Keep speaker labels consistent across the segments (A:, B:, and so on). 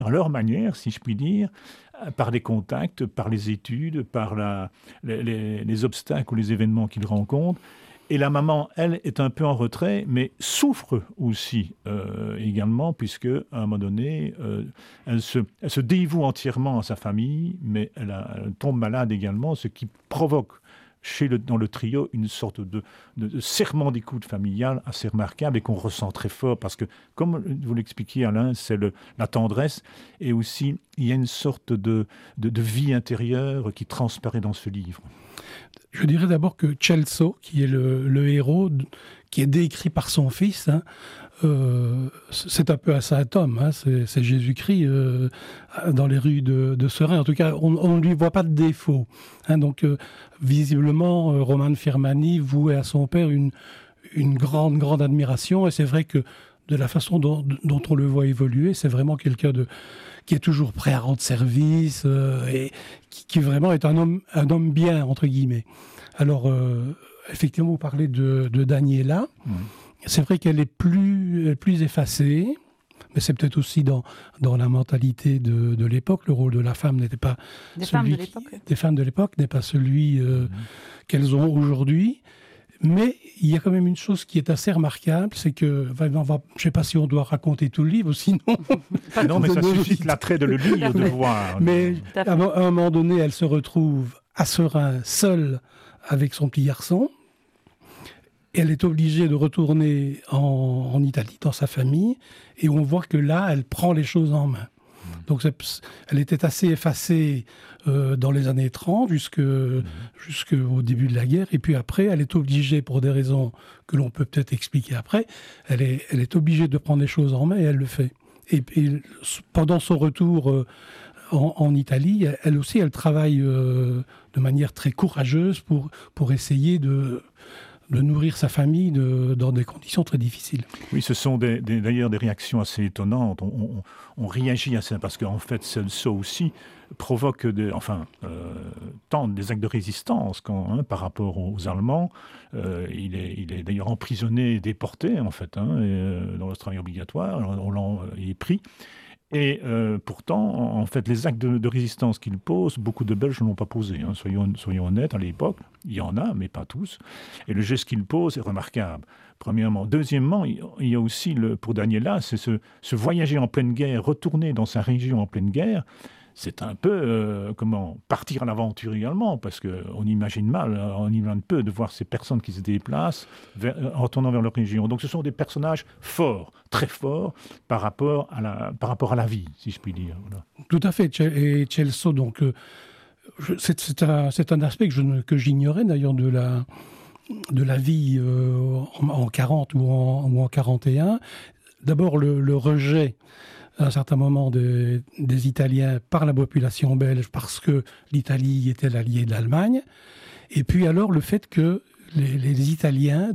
A: à leur manière, si je puis dire, par les contacts, par les études, par les obstacles ou les événements qu'ils rencontrent. Et la maman, elle, est un peu en retrait, mais souffre aussi également, puisque à un moment donné, elle se dévoue entièrement à sa famille, mais elle tombe malade également, ce qui provoque dans le trio une sorte de serment d'écoute familiale assez remarquable et qu'on ressent très fort, parce que, comme vous l'expliquiez Alain, c'est la tendresse, et aussi il y a une sorte de vie intérieure qui transparaît dans ce livre.
B: Je dirais d'abord que Celso, qui est le héros, qui est décrit par son fils, c'est un peu un saint homme, c'est Jésus-Christ dans les rues de Seraing. En tout cas, on ne lui voit pas de défaut. Donc, visiblement, Roman Firmani vouait à son père une grande admiration. Et c'est vrai que de la façon dont on le voit évoluer, c'est vraiment quelqu'un qui est toujours prêt à rendre service et qui vraiment est un homme bien, entre guillemets. Alors, effectivement, vous parlez de Daniela. Mmh. C'est vrai qu'elle est plus effacée, mais c'est peut-être aussi dans la mentalité de l'époque. Le rôle de la femme n'était pas des femmes de l'époque n'est pas celui qu'elles ont aujourd'hui. Mais il y a quand même une chose qui est assez remarquable, c'est que, je ne sais pas si on doit raconter tout le livre, sinon...
A: Non, mais ça suffit de l'attrait de le lire, de voir.
B: Mais à un moment donné, elle se retrouve à Seraing, seule avec son petit garçon. Elle est obligée de retourner en Italie, dans sa famille, et on voit que là, elle prend les choses en main. Donc, elle était assez effacée dans les années 30 jusqu'au début de la guerre. Et puis après, elle est obligée, pour des raisons que l'on peut peut-être expliquer après, elle est obligée de prendre les choses en main et elle le fait. Et pendant son retour en Italie, elle aussi, elle travaille de manière très courageuse pour essayer de nourrir sa famille dans des conditions très difficiles.
A: Oui, ce sont d'ailleurs des réactions assez étonnantes. On réagit à ça parce qu'en fait, ça aussi provoque tente des actes de résistance par rapport aux Allemands. Il est d'ailleurs emprisonné, déporté en fait, dans le travail obligatoire. Il est pris. Et pourtant, en fait, les actes de résistance qu'il pose, beaucoup de Belges ne l'ont pas posé. Soyons honnêtes, à l'époque, il y en a, mais pas tous. Et le geste qu'il pose est remarquable, premièrement. Deuxièmement, il y a aussi, pour Daniela, c'est ce voyager en pleine guerre, retourner dans sa région en pleine guerre. C'est un peu, partir à l'aventure également, parce qu'on imagine peu de voir ces personnes qui se déplacent en retournant vers leur région. Donc ce sont des personnages forts, très forts, par rapport à la vie, si je puis dire. Voilà.
B: Tout à fait. Et Celso, donc, c'est un aspect que j'ignorais d'ailleurs de la vie en 40 ou en 41. D'abord, le rejet à un certain moment des Italiens par la population belge parce que l'Italie était l'allié de l'Allemagne. Et puis alors le fait que les Italiens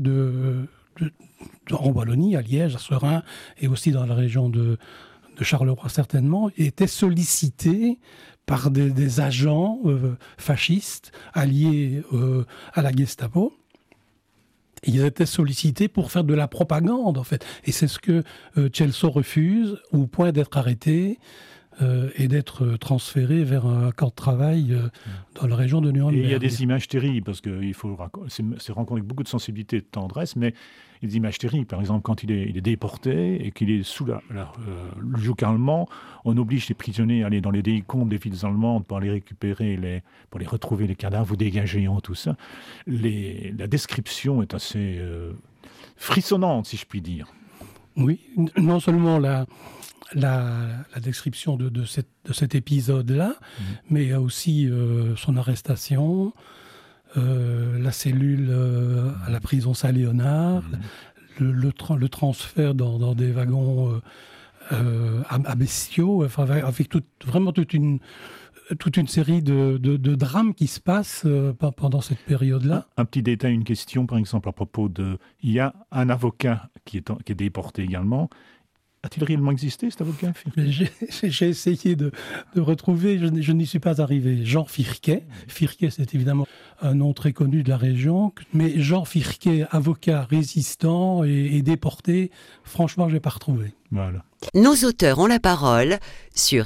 B: en Wallonie, à Liège, à Seraing et aussi dans la région de Charleroi certainement, étaient sollicités par des agents fascistes alliés à la Gestapo. Ils étaient sollicités pour faire de la propagande, en fait. Et c'est ce que Celso refuse, au point d'être arrêté et d'être transféré vers un camp de travail dans la région de Nuremberg.
A: Et il y a des images terribles, parce que c'est rencontré avec beaucoup de sensibilité et de tendresse, mais il y a des images terribles. Par exemple, quand il est déporté et qu'il est sous le joug allemand, on oblige les prisonniers à aller dans les décombres des villes allemandes pour aller récupérer, pour les retrouver, les cadavres ou des géants, tout ça. La description est assez frissonnante, si je puis dire.
B: Oui, non seulement la description de cet épisode-là, mais il y a aussi son arrestation, la cellule à la prison Saint-Léonard, le transfert dans des wagons à bestiaux, avec vraiment toute une série de drames qui se passent pendant cette période-là.
A: Un petit détail, une question, par exemple, à propos il y a un avocat qui est déporté également. A-t-il réellement existé, cet avocat Firquet?
B: J'ai essayé de retrouver, je n'y suis pas arrivé. Jean Firquet. Firquet, c'est évidemment un nom très connu de la région. Mais Jean Firquet, avocat résistant et déporté, franchement, je n'ai pas retrouvé.
A: Voilà.
C: Nos auteurs ont la parole sur